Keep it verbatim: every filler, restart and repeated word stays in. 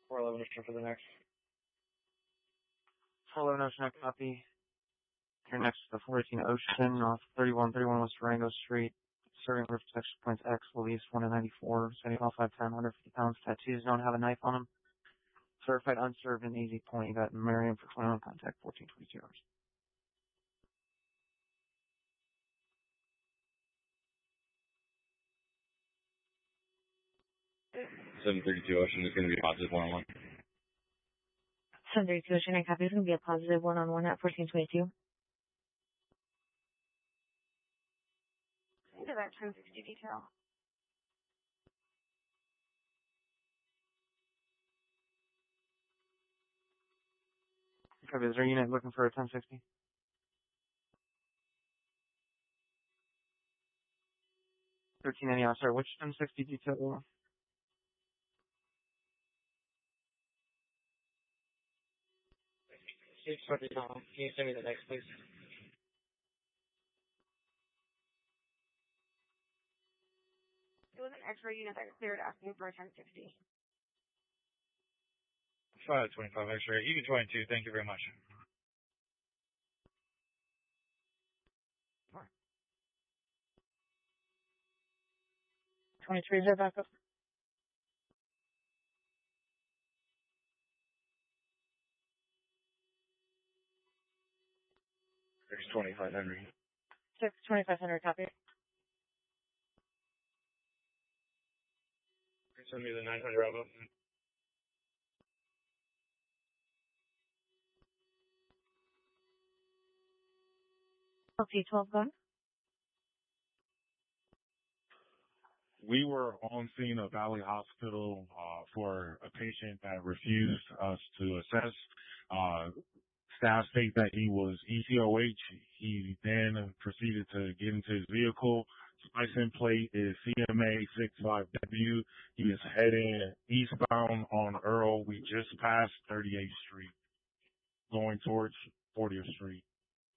four eleven Eastern for the next. four eleven Ocean, I copy. Here next to the four eighteen Ocean off thirty-one thirty-one West Durango Street. Serving roof protection points X, Luis, one ninety-four, seventy-five ten, one hundred fifty pounds, tattoos, don't have a knife on him. Certified unserved and easy point. You got Miriam for twenty-one contact, fourteen twenty-two hours. seven thirty-two Ocean is going to be positive one on one. seven thirty-two Ocean, I copy. It's going to be a positive one on one at fourteen twenty-two. To that ten sixty detail. Copy. Is there a unit looking for a ten sixty? thirteen eighty, sorry, which ten sixty detail? Six twenty, can you send me the next, please? It was an X-ray unit that cleared asking for a ten sixty. five twenty-five X-ray. You can twenty-two. Thank you very much. twenty-three, is there backup? There's twenty-five Henry. six twenty-five hundred, copy. Send me the nine hundred Bravo. T twelve gone. We were on scene of Valley Hospital uh, for a patient that refused us to assess. Uh, staff state that he was E C O H. He then proceeded to get into his vehicle. License plate is C M A sixty-five W. He is heading eastbound on Earl. We just passed thirty-eighth Street, going towards fortieth Street.